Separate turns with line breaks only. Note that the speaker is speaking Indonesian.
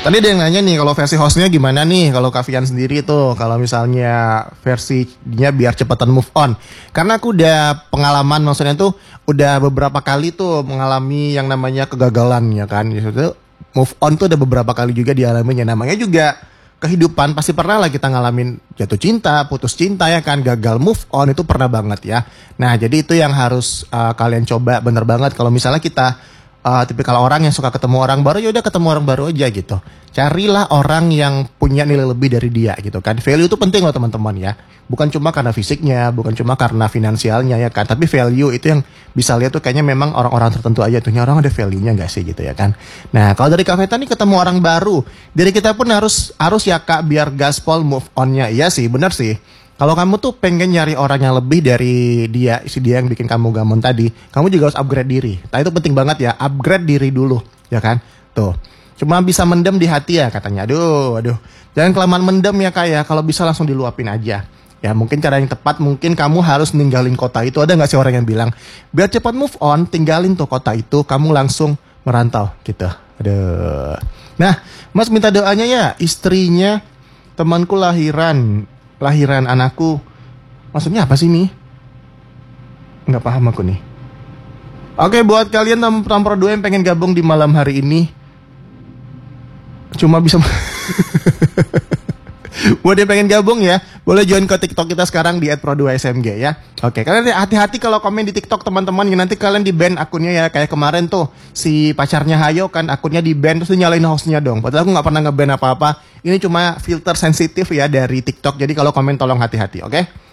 Tadi ada yang nanya nih kalau versi hostnya gimana nih kalau Kavian sendiri tuh kalau misalnya versinya biar cepetan move on. Karena aku udah pengalaman maksudnya tuh udah beberapa kali tuh mengalami yang namanya kegagalan ya kan. Itu move on tuh udah beberapa kali juga dialaminya. Namanya juga kehidupan pasti pernah lah kita ngalamin jatuh cinta, putus cinta ya kan, gagal move on itu pernah banget ya. Nah jadi itu yang harus kalian coba bener banget kalau misalnya kita tipikal orang yang suka ketemu orang baru, ya udah ketemu orang baru aja gitu. Carilah orang yang punya nilai lebih dari dia gitu kan. Value itu penting loh teman-teman ya. Bukan cuma karena fisiknya, bukan cuma karena finansialnya ya kan. Tapi value itu yang bisa lihat tuh kayaknya memang orang-orang tertentu aja tuh. Orang ada value-nya gak sih gitu ya kan. Nah kalau dari Kak Veta nih ketemu orang baru, dari kita pun harus ya Kak biar gaspol move on-nya. Iya sih, bener sih. Kalau kamu tuh pengen nyari orang yang lebih dari dia, si dia yang bikin kamu gamon tadi, kamu juga harus upgrade diri. Nah itu penting banget ya, upgrade diri dulu, ya kan? Tuh, cuma bisa mendem di hati ya katanya. Aduh. Jangan kelamaan mendem ya Kak ya, kalau bisa langsung diluapin aja. Ya mungkin cara yang tepat, mungkin kamu harus ninggalin kota itu. Ada gak sih orang yang bilang, biar cepat move on, tinggalin tuh kota itu, kamu langsung merantau gitu. Aduh. Nah, Mas minta doanya ya, istrinya temanku lahiran anakku. Maksudnya apa sih nih? Nggak paham aku nih. Oke, buat kalian nomor 2 yang pengen gabung di malam hari ini, cuma bisa buat yang pengen gabung ya, boleh join ke TikTok kita sekarang di @pro2smg ya. Oke, kalian hati-hati kalau komen di TikTok teman-teman, ya nanti kalian di ban akunnya ya. Kayak kemarin tuh si pacarnya Hayo kan akunnya di ban terus nyalain hostnya dong. Padahal aku nggak pernah nge-ban apa-apa. Ini cuma filter sensitif ya dari TikTok. Jadi kalau komen tolong hati-hati, oke?